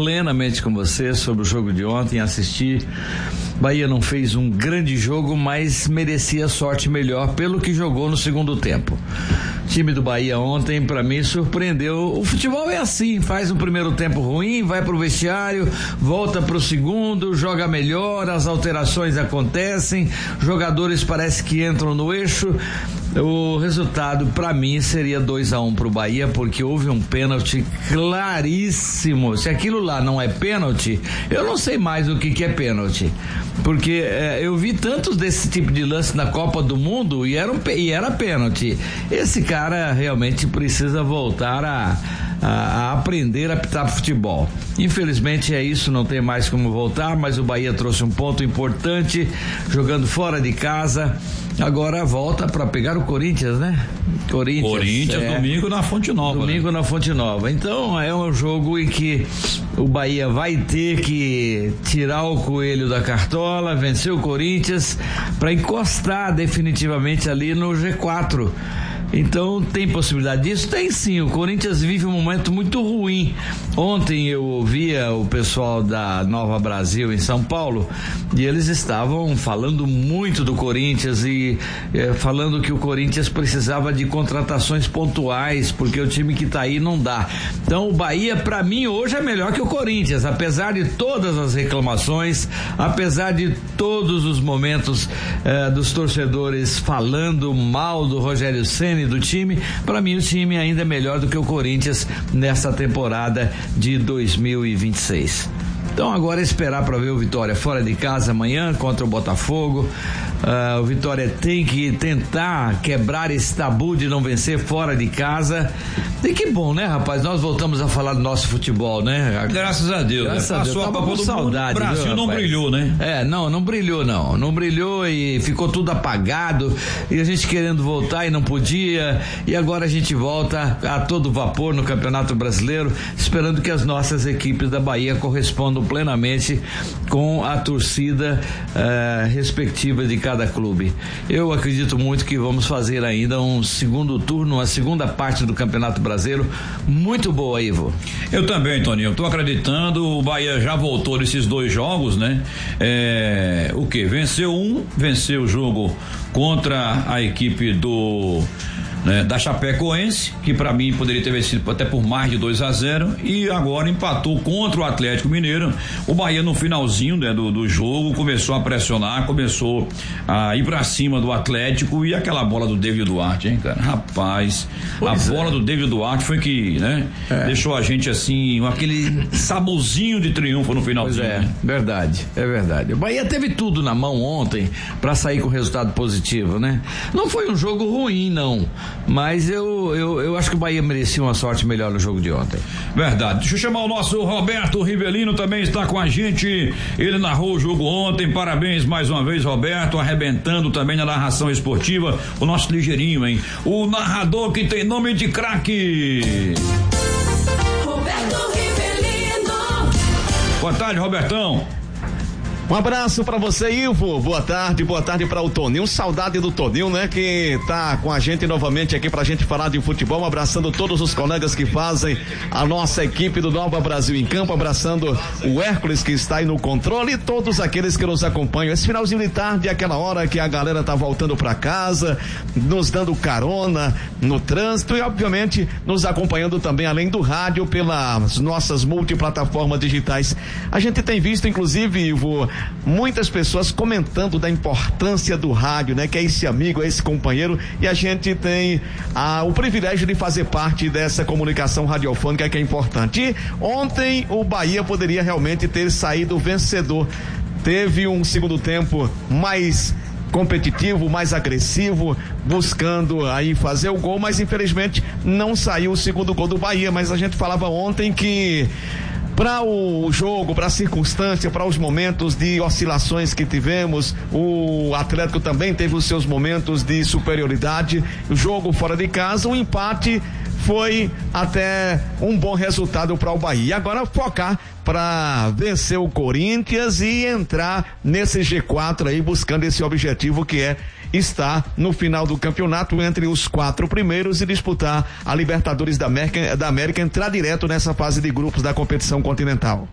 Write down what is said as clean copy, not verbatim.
plenamente com você sobre o jogo de ontem, assisti. Bahia não fez um grande jogo, mas merecia sorte melhor pelo que jogou no segundo tempo. O time do Bahia ontem, pra mim, surpreendeu. O futebol é assim, faz um primeiro tempo ruim, vai pro vestiário, volta pro segundo, joga melhor, as alterações acontecem, jogadores parece que entram no eixo. O resultado pra mim seria 2-1 pro Bahia, porque houve um pênalti claríssimo. Se aquilo lá não é pênalti, eu não sei mais o que é pênalti, porque eu vi tantos desse tipo de lance na Copa do Mundo e era pênalti. Esse cara realmente precisa voltar a aprender a apitar futebol. Infelizmente é isso, não tem mais como voltar, mas o Bahia trouxe um ponto importante, jogando fora de casa. Agora volta para pegar o Corinthians, né? Corinthians, domingo na Fonte Nova. Domingo, né? Na Fonte Nova. Então é um jogo em que o Bahia vai ter que tirar o coelho da cartola, vencer o Corinthians para encostar definitivamente ali no G4. Então tem possibilidade disso? Tem sim, o Corinthians vive um momento muito ruim. Ontem eu ouvia o pessoal da Nova Brasil em São Paulo e eles estavam falando muito do Corinthians e falando que o Corinthians precisava de contratações pontuais, porque o time que tá aí não dá. Então o Bahia pra mim hoje é melhor que o Corinthians, apesar de todas as reclamações, apesar de todos os momentos dos torcedores falando mal do Rogério Ceni, do time. Para mim o time ainda é melhor do que o Corinthians nessa temporada de 2026. Então agora é esperar para ver o Vitória fora de casa amanhã contra o Botafogo. O Vitória tem que tentar quebrar esse tabu de não vencer fora de casa. E que bom, né, rapaz? Nós voltamos a falar do nosso futebol, né? Graças a Deus. Graças a Deus. Tava com saudade. O Brasil, viu, não brilhou, né? Não brilhou não. Não brilhou e ficou tudo apagado. E a gente querendo voltar e não podia. E agora a gente volta a todo vapor no Campeonato Brasileiro, esperando que as nossas equipes da Bahia correspondam plenamente com a torcida respectiva de cada clube. Eu acredito muito que vamos fazer ainda um segundo turno, uma segunda parte do Campeonato Brasileiro muito boa, Ivo. Eu também, Toninho, eu tô acreditando. O Bahia já voltou nesses 2 jogos, né? O que? Venceu o jogo contra a equipe da Chapecoense, que pra mim poderia ter vencido até por mais de 2-0, e agora empatou contra o Atlético Mineiro. O Bahia no finalzinho, né, do jogo começou a pressionar, começou a ir pra cima do Atlético, e aquela bola do David Duarte, hein, cara? Rapaz, bola do David Duarte foi que, né, deixou a gente assim, aquele saborzinho de triunfo no finalzinho. Pois verdade, é verdade. O Bahia teve tudo na mão ontem pra sair com resultado positivo, né? Não foi um jogo ruim, não. Mas eu acho que o Bahia merecia uma sorte melhor no jogo de ontem. Verdade. Deixa eu chamar o nosso Roberto Rivelino, também está com a gente. Ele narrou o jogo ontem. Parabéns mais uma vez, Roberto, arrebentando também na narração esportiva. O nosso ligeirinho, hein? O narrador que tem nome de craque. Roberto Rivelino. Boa tarde, Robertão. Um abraço pra você, Ivo. Boa tarde pra o Toninho. Saudade do Toninho, né? Que tá com a gente novamente aqui pra gente falar de futebol. Abraçando todos os colegas que fazem a nossa equipe do Nova Brasil em Campo. Abraçando o Hércules que está aí no controle e todos aqueles que nos acompanham. Esse finalzinho de tarde é aquela hora que a galera tá voltando pra casa, nos dando carona no trânsito e, obviamente, nos acompanhando também, além do rádio, pelas nossas multiplataformas digitais. A gente tem visto, inclusive, Ivo, muitas pessoas comentando da importância do rádio, né? Que é esse amigo, é esse companheiro, e a gente tem o privilégio de fazer parte dessa comunicação radiofônica que é importante. E ontem o Bahia poderia realmente ter saído vencedor. Teve um segundo tempo mais competitivo, mais agressivo, buscando aí fazer o gol, mas infelizmente não saiu o segundo gol do Bahia. Mas a gente falava ontem que para o jogo, para a circunstância, para os momentos de oscilações que tivemos, o Atlético também teve os seus momentos de superioridade. O jogo fora de casa, o empate foi até um bom resultado para o Bahia. Agora focar para vencer o Corinthians e entrar nesse G4 aí, buscando esse objetivo que é estar no final do campeonato entre os 4 primeiros e disputar a Libertadores da América, entrar direto nessa fase de grupos da competição continental.